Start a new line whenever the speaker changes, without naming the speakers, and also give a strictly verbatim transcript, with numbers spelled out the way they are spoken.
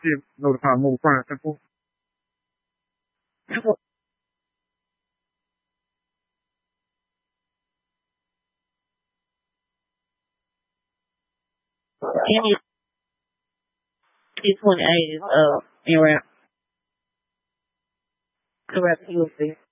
see notify mobile phone simple.
Can you see twenty-eight is uh in route? Correct, you will see.